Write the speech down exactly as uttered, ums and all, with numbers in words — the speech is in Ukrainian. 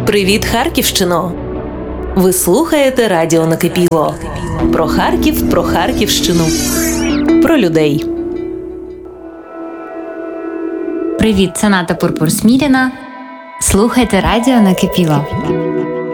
Привіт, Харківщино! Ви слухаєте радіо Накипіло. Про Харків, про Харківщину, про людей. Привіт, це Ната Пурпур Сміліна. Слухайте радіо Накипіло.